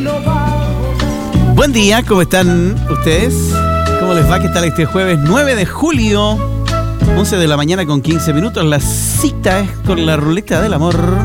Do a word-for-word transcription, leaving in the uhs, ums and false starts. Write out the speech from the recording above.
Buen día, ¿cómo están ustedes? ¿Cómo les va? ¿Qué tal este jueves nueve de julio? once de la mañana con quince minutos. La cita es con la ruleta del amor.